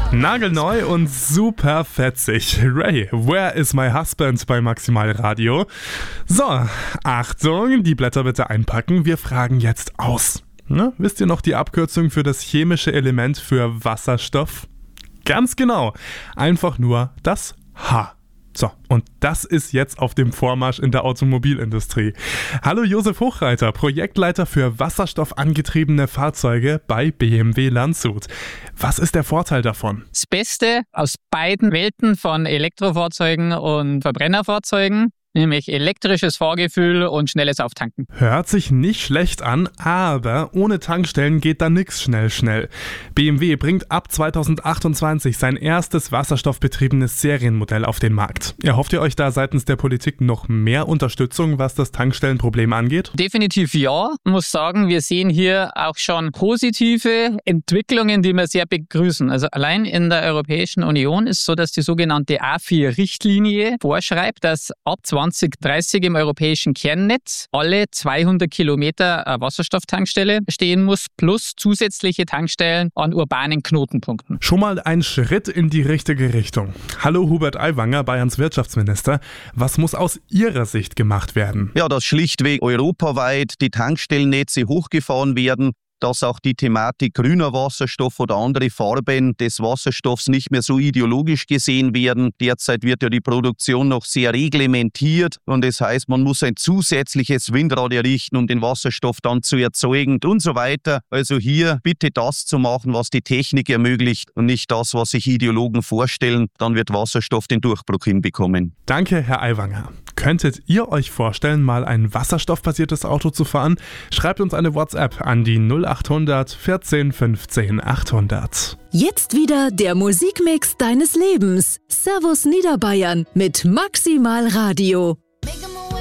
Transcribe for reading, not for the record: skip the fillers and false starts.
Nagelneu und super fetzig. Ray, Where is my husband bei Maximal Radio? So, Achtung, die Blätter bitte einpacken. Wir fragen jetzt aus. Wisst ihr noch die Abkürzung für das chemische Element für Wasserstoff? Ganz genau. Einfach nur das H. So, und das ist jetzt auf dem Vormarsch in der Automobilindustrie. Hallo Josef Hochreiter, Projektleiter für wasserstoffangetriebene Fahrzeuge bei BMW Landshut. Was ist der Vorteil davon? Das Beste aus beiden Welten von Elektrofahrzeugen und Verbrennerfahrzeugen, nämlich elektrisches Fahrgefühl und schnelles Auftanken. Hört sich nicht schlecht an, aber ohne Tankstellen geht da nix schnell. BMW bringt ab 2028 sein erstes wasserstoffbetriebenes Serienmodell auf den Markt. Erhofft ihr euch da seitens der Politik noch mehr Unterstützung, was das Tankstellenproblem angeht? Definitiv ja. Ich muss sagen, wir sehen hier auch schon positive Entwicklungen, die wir sehr begrüßen. Also allein in der Europäischen Union ist es so, dass die sogenannte A4-Richtlinie vorschreibt, dass ab 2030 im europäischen Kernnetz alle 200 Kilometer Wasserstofftankstelle stehen muss, plus zusätzliche Tankstellen an urbanen Knotenpunkten. Schon mal ein Schritt in die richtige Richtung. Hallo Hubert Aiwanger, Bayerns Wirtschaftsminister. Was muss aus Ihrer Sicht gemacht werden? Ja, dass schlichtweg europaweit die Tankstellennetze hochgefahren werden, dass auch die Thematik grüner Wasserstoff oder andere Farben des Wasserstoffs nicht mehr so ideologisch gesehen werden. Derzeit wird ja die Produktion noch sehr reglementiert und das heißt, man muss ein zusätzliches Windrad errichten, um den Wasserstoff dann zu erzeugen und so weiter. Also hier bitte das zu machen, was die Technik ermöglicht und nicht das, was sich Ideologen vorstellen. Dann wird Wasserstoff den Durchbruch hinbekommen. Danke, Herr Aiwanger. Könntet ihr euch vorstellen, mal ein wasserstoffbasiertes Auto zu fahren? Schreibt uns eine WhatsApp an die 0800 14 15 800. Jetzt wieder der Musikmix deines Lebens. Servus Niederbayern mit Maximal Radio.